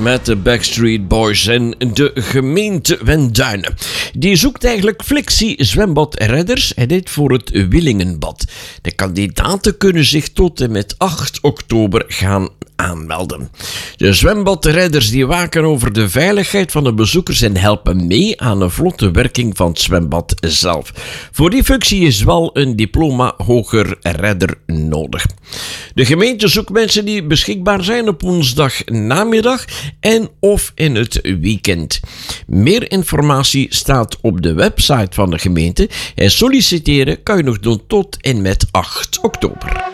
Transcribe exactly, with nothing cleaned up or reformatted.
met de Backstreet Boys en de gemeente Wenduinen. Die zoekt eigenlijk flexie-zwembadredders en dit voor het Willingenbad. De kandidaten kunnen zich tot en met acht oktober gaan aanmelden. De zwembadredders die waken over de veiligheid van de bezoekers en helpen mee aan een vlotte werking van het zwembad zelf. Voor die functie is wel een diploma hoger redder nodig. De gemeente zoekt mensen die beschikbaar zijn op woensdag namiddag en of in het weekend. Meer informatie staat op de website van de gemeente en solliciteren kan je nog doen tot en met acht oktober.